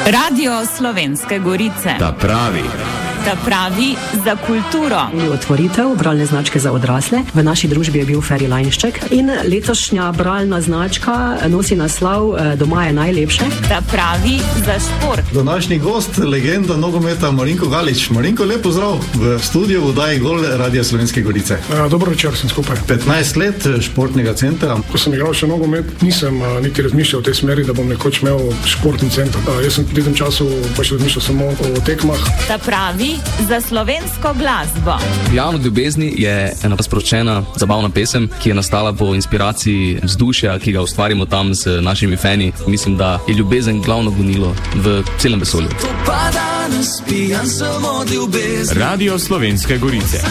Radio Slovenske Gorice. Ta pravi za kulturo. Otvoritev bralne značke za odrasle. V naši družbi je bil Ferilanšček in letošnja bralna značka nosi naslov Doma je najlepše. Ta pravi za šport. Današnji gost, legenda nogometa Marinko Galič. Marinko, lep pozdrav v studiu Vdaji Gol Radio Slovenske Gorice. Dobro večer, sem skupaj. 15 let športnega centra. Ko sem igral še nogomet, nisem niti razmišljal v tej smeri, da bom nekoč imel športni center. Jaz sem v tem času pač razmišljal samo o tekmah. Ta pravi za slovensko glasbo. Javno ljubezni je ena sproščena, zabavna pesem, ki je nastala po inspiraciji vzdušja, ki ga ustvarimo tam z našimi fani. Mislim, da je ljubezen glavno gonilo v celem vesolju. Radio Slovenske Gorice.